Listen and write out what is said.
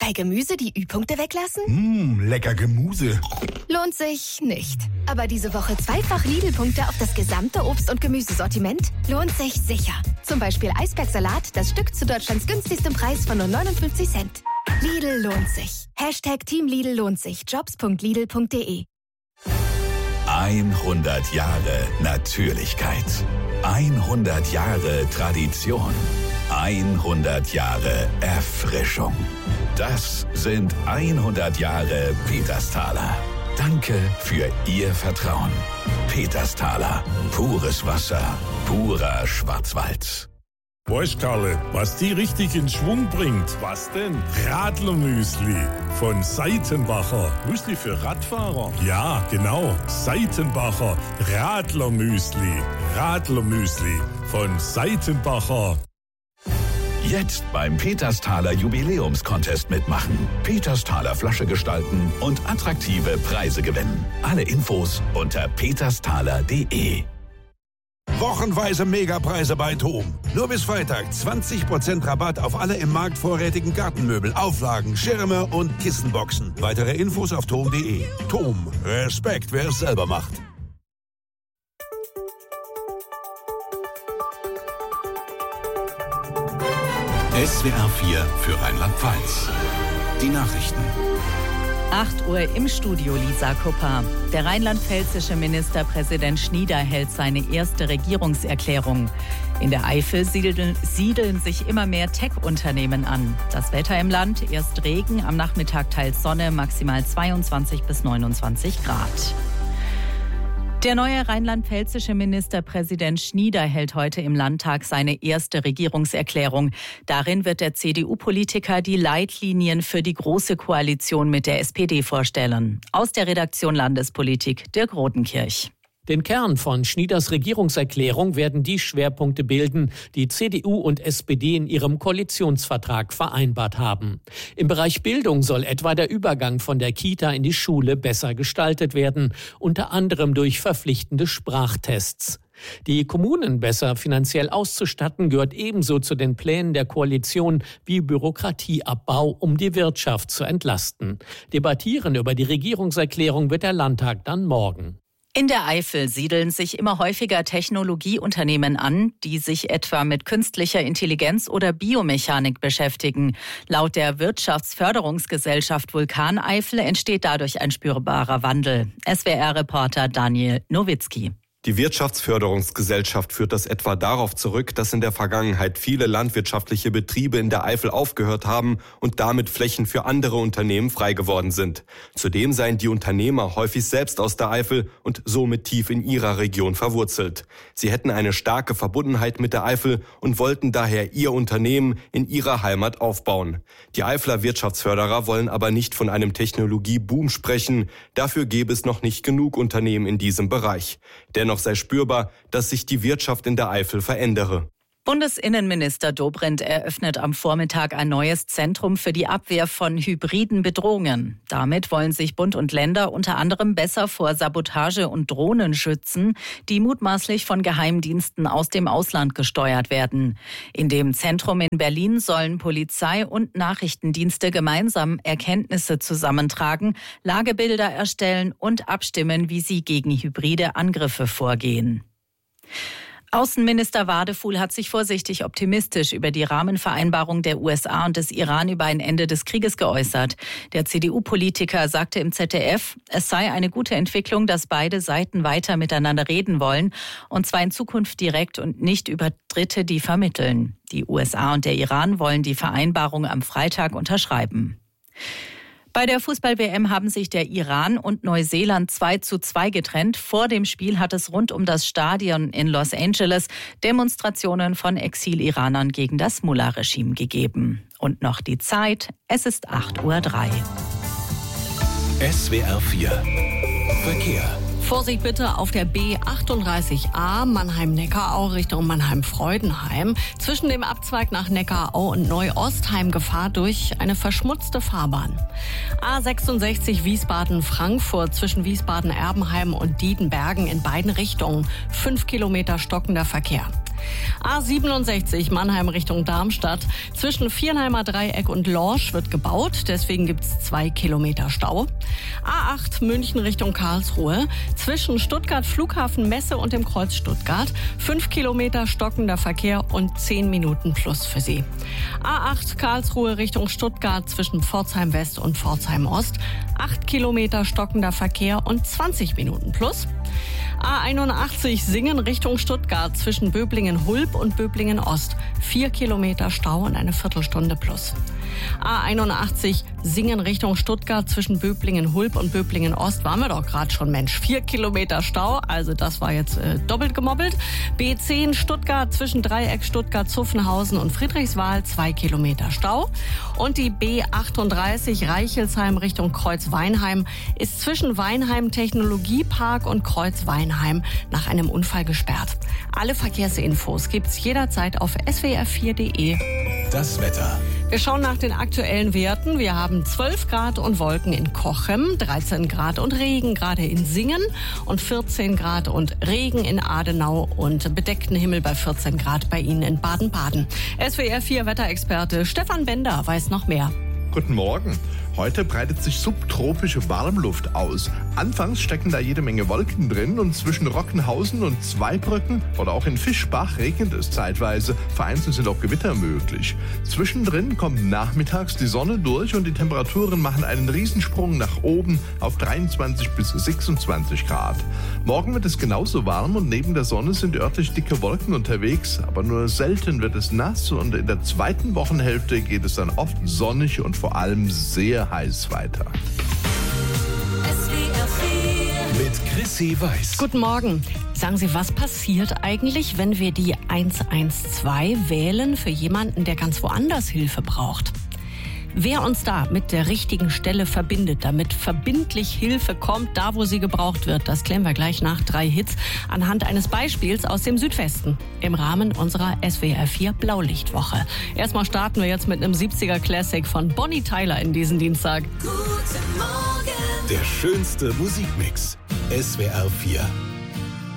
Bei Gemüse die Ü-Punkte weglassen? Lecker Gemüse. Lohnt sich nicht. Aber diese Woche zweifach Lidl-Punkte auf das gesamte Obst- und Gemüsesortiment lohnt sich sicher. Zum Beispiel Eisbergsalat, das Stück zu Deutschlands günstigstem Preis von nur 59 Cent. Lidl lohnt sich. #Team Lidl lohnt sich. Jobs.lidl.de 100 Jahre Natürlichkeit. 100 Jahre Tradition. 100 Jahre Erfrischung. Das sind 100 Jahre Petersthaler. Danke für Ihr Vertrauen. Petersthaler. Pures Wasser. Purer Schwarzwald. Weißt Karle, was die richtig in Schwung bringt? Was denn? Radlermüsli von Seitenbacher. Müsli für Radfahrer? Ja, genau. Seitenbacher Radlermüsli. Radlermüsli von Seitenbacher. Jetzt beim Petersthaler Jubiläumscontest mitmachen. Petersthaler Flasche gestalten und attraktive Preise gewinnen. Alle Infos unter petersthaler.de. Wochenweise Megapreise bei TOM. Nur bis Freitag 20% Rabatt auf alle im Markt vorrätigen Gartenmöbel, Auflagen, Schirme und Kissenboxen. Weitere Infos auf TOM.de. TOM. Respekt, wer es selber macht. SWR 4 für Rheinland-Pfalz. Die Nachrichten. 8 Uhr im Studio, Lisa Kupper. Der rheinland-pfälzische Ministerpräsident Schnieder hält seine erste Regierungserklärung. In der Eifel siedeln sich immer mehr Tech-Unternehmen an. Das Wetter im Land, erst Regen, am Nachmittag teils Sonne, maximal 22 bis 29 Grad. Der neue rheinland-pfälzische Ministerpräsident Schnieder hält heute im Landtag seine erste Regierungserklärung. Darin wird der CDU-Politiker die Leitlinien für die Große Koalition mit der SPD vorstellen. Aus der Redaktion Landespolitik, Dirk Rodenkirch. Den Kern von Schnieders Regierungserklärung werden die Schwerpunkte bilden, die CDU und SPD in ihrem Koalitionsvertrag vereinbart haben. Im Bereich Bildung soll etwa der Übergang von der Kita in die Schule besser gestaltet werden, unter anderem durch verpflichtende Sprachtests. Die Kommunen besser finanziell auszustatten, gehört ebenso zu den Plänen der Koalition wie Bürokratieabbau, um die Wirtschaft zu entlasten. Debattieren über die Regierungserklärung wird der Landtag dann morgen. In der Eifel siedeln sich immer häufiger Technologieunternehmen an, die sich etwa mit künstlicher Intelligenz oder Biomechanik beschäftigen. Laut der Wirtschaftsförderungsgesellschaft Vulkan Eifel entsteht dadurch ein spürbarer Wandel. SWR-Reporter Daniel Nowitzki. Die Wirtschaftsförderungsgesellschaft führt das etwa darauf zurück, dass in der Vergangenheit viele landwirtschaftliche Betriebe in der Eifel aufgehört haben und damit Flächen für andere Unternehmen frei geworden sind. Zudem seien die Unternehmer häufig selbst aus der Eifel und somit tief in ihrer Region verwurzelt. Sie hätten eine starke Verbundenheit mit der Eifel und wollten daher ihr Unternehmen in ihrer Heimat aufbauen. Die Eifler Wirtschaftsförderer wollen aber nicht von einem Technologieboom sprechen. Dafür gäbe es noch nicht genug Unternehmen in diesem Bereich. Dennoch sei spürbar, dass sich die Wirtschaft in der Eifel verändere. Bundesinnenminister Dobrindt eröffnet am Vormittag ein neues Zentrum für die Abwehr von hybriden Bedrohungen. Damit wollen sich Bund und Länder unter anderem besser vor Sabotage und Drohnen schützen, die mutmaßlich von Geheimdiensten aus dem Ausland gesteuert werden. In dem Zentrum in Berlin sollen Polizei und Nachrichtendienste gemeinsam Erkenntnisse zusammentragen, Lagebilder erstellen und abstimmen, wie sie gegen hybride Angriffe vorgehen. Außenminister Wadefuhl hat sich vorsichtig optimistisch über die Rahmenvereinbarung der USA und des Iran über ein Ende des Krieges geäußert. Der CDU-Politiker sagte im ZDF, es sei eine gute Entwicklung, dass beide Seiten weiter miteinander reden wollen, und zwar in Zukunft direkt und nicht über Dritte, die vermitteln. Die USA und der Iran wollen die Vereinbarung am Freitag unterschreiben. Bei der Fußball-WM haben sich der Iran und Neuseeland 2:2 getrennt. Vor dem Spiel hat es rund um das Stadion in Los Angeles Demonstrationen von Exil-Iranern gegen das Mullah-Regime gegeben. Und noch die Zeit, es ist 8:03 Uhr. SWR 4 Verkehr. Vorsicht bitte auf der B38a Mannheim-Neckarau Richtung Mannheim-Freudenheim. Zwischen dem Abzweig nach Neckarau und Neu-Ostheim Gefahr durch eine verschmutzte Fahrbahn. A66 Wiesbaden-Frankfurt zwischen Wiesbaden-Erbenheim und Diedenbergen in beiden Richtungen. 5 Kilometer stockender Verkehr. A67 Mannheim Richtung Darmstadt. Zwischen Viernheimer Dreieck und Lorsch wird gebaut, deswegen gibt's 2 Kilometer Stau. A8 München Richtung Karlsruhe. Zwischen Stuttgart Flughafen Messe und dem Kreuz Stuttgart 5 Kilometer stockender Verkehr und 10 Minuten plus für Sie. A8 Karlsruhe Richtung Stuttgart zwischen Pforzheim West und Pforzheim Ost. 8 Kilometer stockender Verkehr und 20 Minuten plus. A81 Singen Richtung Stuttgart zwischen Böblingen-Hulb und Böblingen-Ost. 4 Kilometer Stau und eine Viertelstunde plus. A81 Singen Richtung Stuttgart zwischen Böblingen-Hulb und Böblingen-Ost. Waren wir doch gerade schon, Mensch. 4 Kilometer Stau, also das war jetzt doppelt gemobbelt. B10 Stuttgart zwischen Dreieck Stuttgart-Zuffenhausen und Friedrichswald. 2 Kilometer Stau. Und die B38 Reichelsheim Richtung Kreuz-Weinheim ist zwischen Weinheim Technologiepark und Kreuz-Weinheim nach einem Unfall gesperrt. Alle Verkehrsinfos gibt's jederzeit auf swr4.de. Das Wetter. Wir schauen nach den aktuellen Werten. Wir haben 12 Grad und Wolken in Cochem, 13 Grad und Regen gerade in Singen und 14 Grad und Regen in Adenau und bedeckten Himmel bei 14 Grad bei Ihnen in Baden-Baden. SWR4 Wetterexperte Stefan Bender weiß noch mehr. Guten Morgen. Heute breitet sich subtropische Warmluft aus. Anfangs stecken da jede Menge Wolken drin und zwischen Rockenhausen und Zweibrücken oder auch in Fischbach regnet es zeitweise. Vereinzelt sind auch Gewitter möglich. Zwischendrin kommt nachmittags die Sonne durch und die Temperaturen machen einen Riesensprung nach oben auf 23 bis 26 Grad. Morgen wird es genauso warm und neben der Sonne sind örtlich dicke Wolken unterwegs, aber nur selten wird es nass und in der zweiten Wochenhälfte geht es dann oft sonnig und vor allem sehr heiß weiter. Mit Chrissy Weiß. Guten Morgen. Sagen Sie, was passiert eigentlich, wenn wir die 112 wählen für jemanden, der ganz woanders Hilfe braucht? Wer uns da mit der richtigen Stelle verbindet, damit verbindlich Hilfe kommt, da wo sie gebraucht wird, das klären wir gleich nach 3 Hits anhand eines Beispiels aus dem Südwesten im Rahmen unserer SWR4 Blaulichtwoche. Erstmal starten wir jetzt mit einem 70er Classic von Bonnie Tyler in diesen Dienstag. Der schönste Musikmix. SWR4.